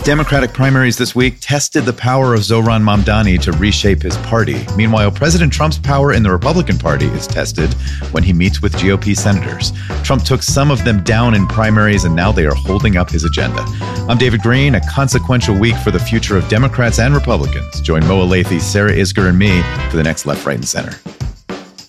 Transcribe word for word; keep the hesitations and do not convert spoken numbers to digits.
Democratic primaries this week tested the power of Zohran Mamdani to reshape his party. Meanwhile, President Trump's power in the Republican Party is tested when he meets with G O P senators. Trump took some of them down in primaries, and now they are holding up his agenda. I'm David Green. A consequential week for the future of Democrats and Republicans. Join Mo Alathe, Sarah Isgur, and me for the next Left, Right, and Center.